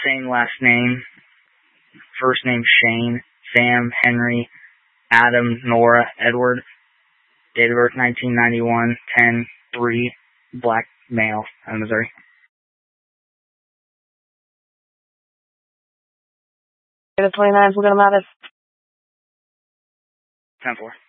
same last name. First name Shane, Sam, Henry, Adam, Nora, Edward. Date of birth 1991, 10/3, black male, out of Missouri. The 29th, we're going to have it. 10/4.